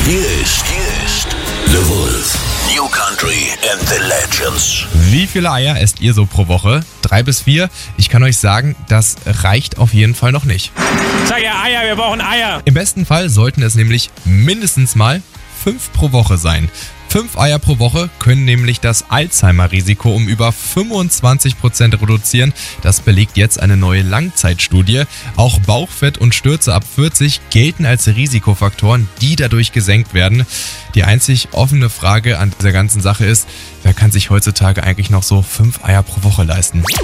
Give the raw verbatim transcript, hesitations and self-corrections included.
Hier ist, hier ist The Wolf. New Country and the Legends. Wie viele Eier esst ihr so pro Woche? Drei bis vier? Ich kann euch sagen, das reicht auf jeden Fall noch nicht. Sag ja Eier, wir brauchen Eier. Im besten Fall sollten es nämlich mindestens mal fünf pro Woche sein. Fünf Eier pro Woche können nämlich das Alzheimer-Risiko um über fünfundzwanzig Prozent reduzieren. Das belegt jetzt eine neue Langzeitstudie. Auch Bauchfett und Stürze ab vierzig gelten als Risikofaktoren, die dadurch gesenkt werden. Die einzig offene Frage an dieser ganzen Sache ist, wer kann sich heutzutage eigentlich noch so fünf Eier pro Woche leisten?